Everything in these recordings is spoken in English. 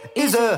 is a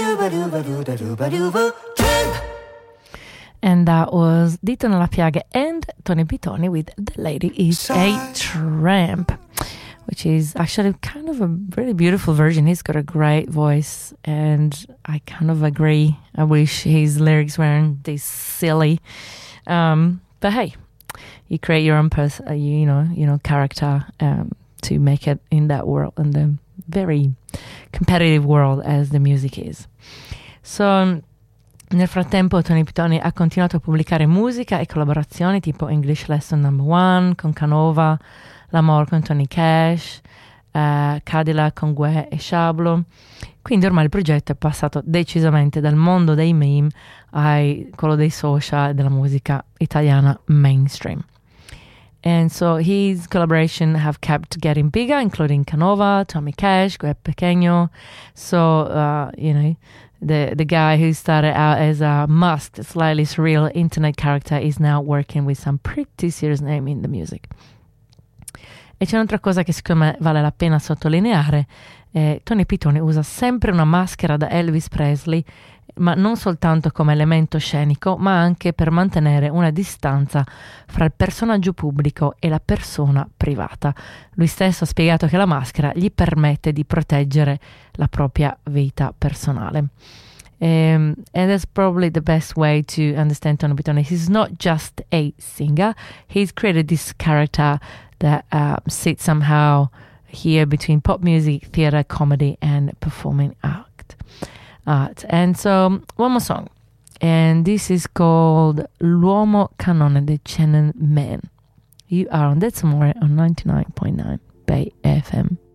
tramp. And that was Dito Nella Piaga and Tony Pitoni with The Lady is a Tramp, which is actually kind of a really beautiful version. He's got a great voice, and I kind of agree. I wish his lyrics weren't this silly. But hey, you create your own character to make it in that world, in the very competitive world as the music is. So nel frattempo Tony Pitoni ha continuato a pubblicare musica e collaborazioni tipo English Lesson No. 1 con Canova, L'Amor con Tony Cash, Cadillac con Guè e Sciablo. Quindi ormai il progetto è passato decisamente dal mondo dei meme a quello dei social e della musica italiana mainstream. And so his collaboration have kept getting bigger, including Canova, Tommy Cash, Guè Pequeno. So, the guy who started out as a masked, slightly surreal internet character is now working with some pretty serious name in the music. E c'è un'altra cosa che secondo me vale la pena sottolineare. Tony Pitoni usa sempre una maschera da Elvis Presley, ma non soltanto come elemento scenico, ma anche per mantenere una distanza fra il personaggio pubblico e la persona privata. Lui stesso ha spiegato che la maschera gli permette di proteggere la propria vita personale. And that's probably the best way to understand Tony Pitoni. He's not just a singer. He's created this character that sits somehow here between pop music, theater, comedy, and performing art. And so, one more song. And this is called L'Uomo Canone di Channel Man. You are on That's More on 99.9 Bay FM.